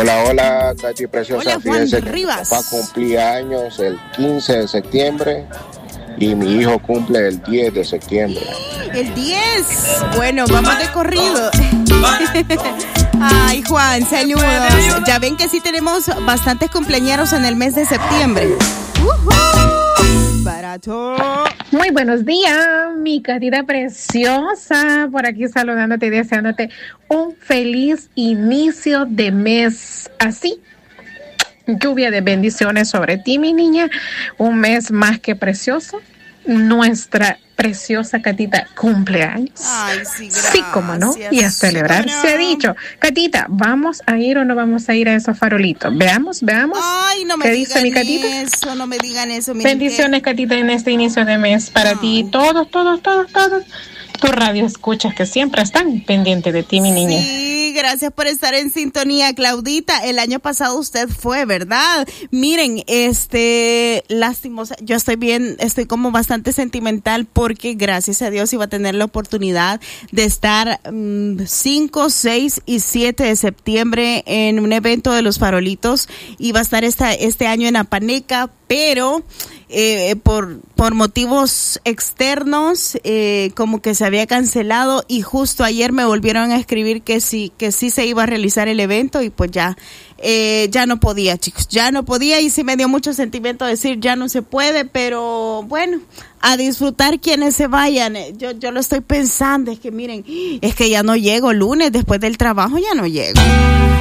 Hola, hola, Katy Preciosa. Hola, Juan Fíjense que mi Rivas. papá cumplía años el 15 de septiembre y mi hijo cumple el 10 de septiembre. El 10. Bueno, vamos de corrido. Ay, Juan, saludos. Ya ven que sí tenemos bastantes cumpleañeros en el mes de septiembre. Barato. Muy buenos días, mi Catita preciosa. Por aquí saludándote y deseándote un feliz inicio de mes. Así, lluvia de bendiciones sobre ti, mi niña. Un mes más que precioso. Nuestra preciosa Catita cumpleaños. Ay, sí, gracias. Sí, como no. Y a celebrar se ha dicho. Catita, ¿vamos a ir o no vamos a ir a esos farolitos? Veamos. Ay, no me ¿Qué digan dice mi Catita? eso, no me digan eso. Miren Bendiciones, Catita, en este inicio de mes para ti. Todos. Tu radio escuchas que siempre están pendientes de ti, mi niña. Sí, gracias por estar en sintonía, Claudita. El año pasado usted fue, ¿verdad? Miren, lastimosa, yo estoy como bastante sentimental porque gracias a Dios iba a tener la oportunidad de estar 5, 6 y 7 de septiembre en un evento de los farolitos. Iba a estar este año en Apaneca, pero por motivos externos como que se había cancelado y justo ayer me volvieron a escribir que sí se iba a realizar el evento y pues ya no podía, chicos, ya no podía y sí me dio mucho sentimiento decir ya no se puede, pero bueno, a disfrutar quienes se vayan. Yo lo estoy pensando, es que miren, es que ya no llego lunes después del trabajo, ya no llego.